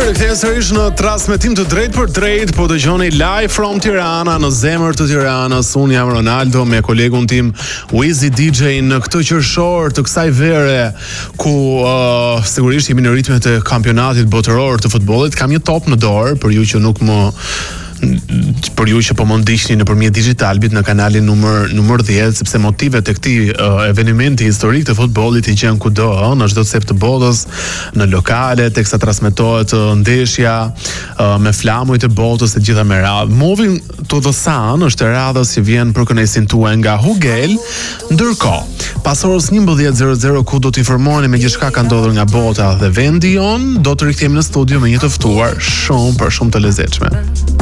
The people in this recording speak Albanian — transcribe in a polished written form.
Mirë, sërish në transmetim të drejt për drejt, po dëgjoni live from Tirana, në zemër të Tiranës. Unë jam Ronaldo me kolegun tim Wizy DJ në këtë qershor të kësaj vere, ku sigurisht jemi në ritmet e kampionatit botëror të futbollit. Kam një top në dorë për ju që nuk më për ju që po më ndiqni nëpërmjet Digitalbit në kanalin numër 10, sepse motivet e këtij eventi historik të futbollit i gjen kudo, në çdo cep të botës, në lokale, teksa transmetohet ndeshja me flamuj të botës e gjitha me radhë. Moving to the Sun është radha që vjen për kënaqësinë tuaj nga Hugel. Ndërkohë, pas orës 11:00 ku do të informoheni me gjithçka ka ndodhur nga bota dhe vendi jon, do të rikthehemi në studio me një të ftuar shumë të lezetshme.